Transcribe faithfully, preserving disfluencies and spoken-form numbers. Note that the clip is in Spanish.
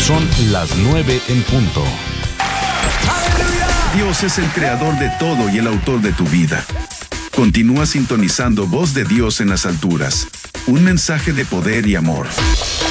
Son las nueve en punto. Dios es el creador de todo y el autor de tu vida. Continúa sintonizando Voz de Dios en las alturas. Un mensaje de poder y amor.